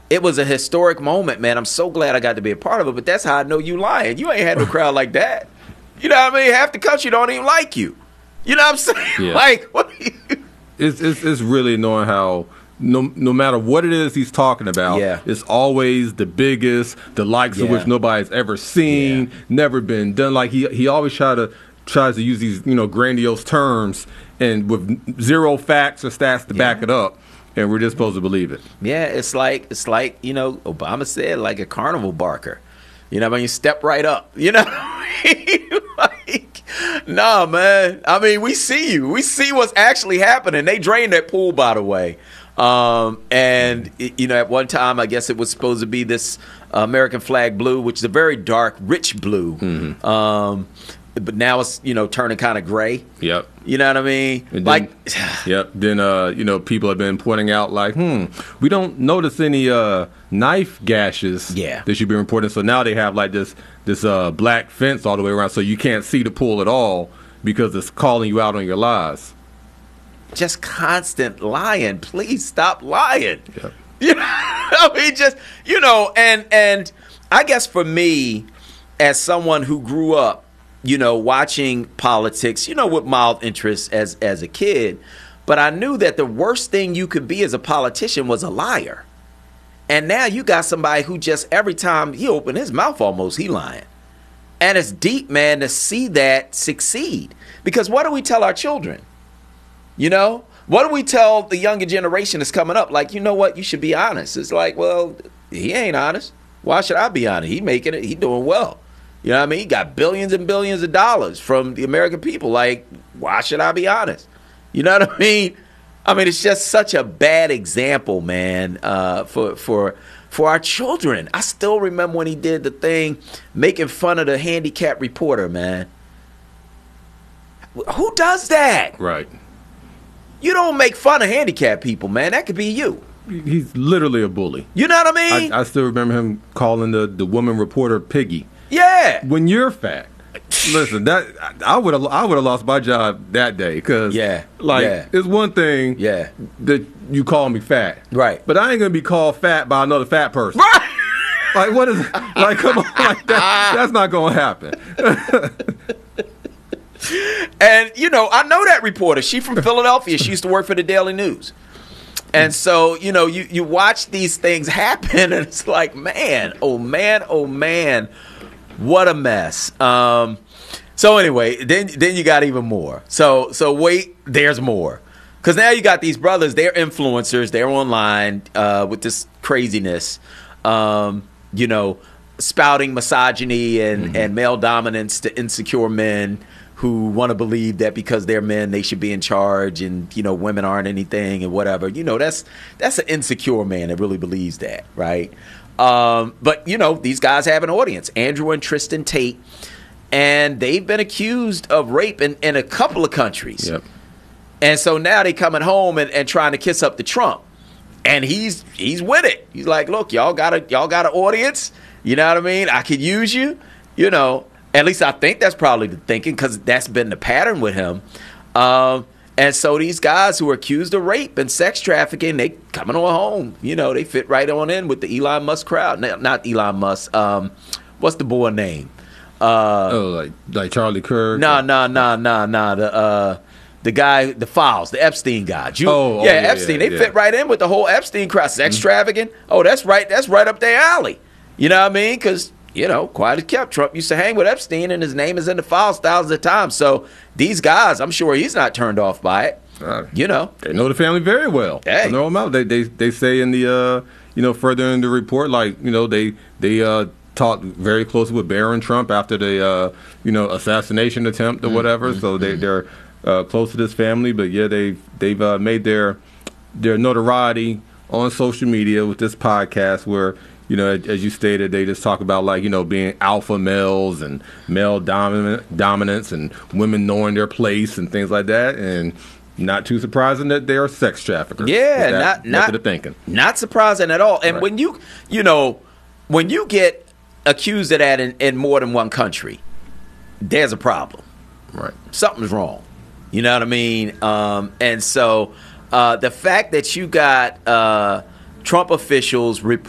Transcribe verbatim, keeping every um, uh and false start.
it was a historic moment, man. I'm so glad I got to be a part of it. But that's how I know you lying. You ain't had no crowd like that. You know what I mean? Half the country don't even like you. You know what I'm saying? Yeah. Like, what are you? It's, it's it's really annoying how no no matter what it is he's talking about, Yeah. it's always the biggest, the likes of Yeah. which nobody's ever seen, Yeah. never been done. Like he he always try to tries to use these you know grandiose terms and with zero facts or stats to back Yeah. it up, and we're just supposed to believe it. Yeah, it's like it's like you know Obama said, like a carnival barker. You know, when you step right up. You know, what I mean? Like, nah, man. I mean, we see you. We see what's actually happening. They drained that pool, by the way. Um, and you know, at one time, I guess it was supposed to be this uh, American flag blue, which is a very dark, rich blue. Mm-hmm. Um, but now it's you know turning kind of gray. Yep. You know what I mean? And like, then, yep. Then uh, you know, people have been pointing out like, hmm, we don't notice any uh, knife gashes. Yeah. That you've been reporting. So now they have like this this uh, black fence all the way around, so you can't see the pool at all because it's calling you out on your lies. just constant lying. Please stop lying. Yep. You know, I mean, just you know, and and I guess for me, as someone who grew up, you know, watching politics, you know, with mild interest as as a kid, but I knew that the worst thing you could be as a politician was a liar. And now you got somebody who just every time he opened his mouth, almost he lying. And it's deep, man, to see that succeed. Because what do we tell our children? You know, what do we tell the younger generation that's coming up? Like, you know what? You should be honest. It's like, well, he ain't honest. Why should I be honest? He making it. He doing well. You know what I mean? He got billions and billions of dollars from the American people. Like, why should I be honest? You know what I mean? I mean, it's just such a bad example, man, uh, for for for our children. I still remember when he did the thing making fun of the handicapped reporter, man. Who does that? Right. You don't make fun of handicapped people, man. That could be you. He's literally a bully. You know what I mean? I, I still remember him calling the, the woman reporter Piggy. Yeah. When you're fat. Listen, that I would have I would have lost my job that day because Yeah, like yeah. it's one thing Yeah. that you call me fat, Right. But I ain't gonna be called fat by another fat person. Right. Like what is like? Come on, like that, that's not gonna happen. And, you know, I know that reporter. She from Philadelphia. She used to work for the Daily News. And so, you know, you, you watch these things happen, and it's like, man, oh, man, oh, man, what a mess. Um, so anyway, then then you got even more. So, so wait, there's more. Because now you got these brothers. They're influencers. They're online uh, with this craziness, um, you know, spouting misogyny and, mm-hmm. and male dominance to insecure men who want to believe that because they're men, they should be in charge, and, you know, women aren't anything and whatever. You know, that's that's an insecure man that really believes that, right? Um, but, you know, these guys have an audience, Andrew and Tristan Tate, and they've been accused of rape in, in a couple of countries. Yep. And so now they coming home and, and trying to kiss up to Trump. And he's he's with it. He's like, look, y'all got a y'all got an audience. You know what I mean? I could use you, you know. At least I think that's probably the thinking, because that's been the pattern with him. Um, and so these guys who are accused of rape and sex trafficking, they coming on home. You know, they fit right on in with the Elon Musk crowd. No, not Elon Musk. Um, what's the boy name? Uh, oh, like like Charlie Kirk? No, no, no, no, no. The uh, the guy, the Files, the Epstein guy. Ju- oh, oh, yeah, yeah, Epstein. yeah, they yeah. fit right in with the whole Epstein crowd. Sex Mm-hmm. trafficking. Oh, that's right. That's right up their alley. You know what I mean? Because, you know, quiet as kept. Trump used to hang with Epstein, and his name is in the files thousands of times. So these guys, I'm sure he's not turned off by it. Uh, you know, they know the family very well. Hey. They know them out. They they they say in the uh, you know, further in the report, like, you know, they they uh, talked very closely with Barron Trump after the uh, you know, assassination attempt or mm-hmm. whatever. So they they're uh, close to this family. But yeah, they they've uh, made their their notoriety on social media with this podcast where, you know, as you stated, they just talk about, like, you know, being alpha males and male dominant, dominance and women knowing their place and things like that. And not too surprising that they are sex traffickers. Yeah, that not not of thinking. Not surprising at all. And Right. when you, you know, when you get accused of that in, in more than one country, there's a problem. Right. Something's wrong. You know what I mean? Um, and so uh, the fact that you got uh, Trump officials reporting